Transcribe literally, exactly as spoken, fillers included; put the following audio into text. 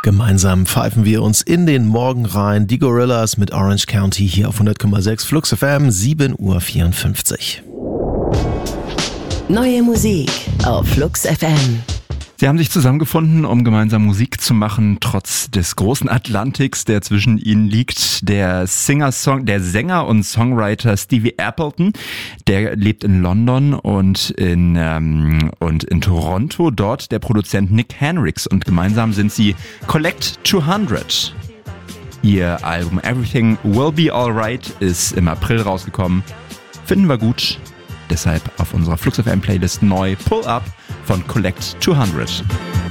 Gemeinsam pfeifen wir uns in den Morgen rein. Die Gorillas mit Orange County hier auf hundert Komma sechs Flux F M, sieben Uhr vierundfünfzig. Neue Musik auf Flux F M. Sie haben sich zusammengefunden, um gemeinsam Musik zu machen, trotz des großen Atlantiks, der zwischen ihnen liegt. Der Singer-Song, der Sänger und Songwriter Stevie Appleton, der lebt in London und in ähm, und in Toronto. Dort der Produzent Nick Henricks und gemeinsam sind sie Collect zweihundert. Ihr Album Everything Will Be Alright ist im April rausgekommen. Finden wir gut. Deshalb auf unserer Flux F M Playlist neu Pull Up von Collect zweihundert.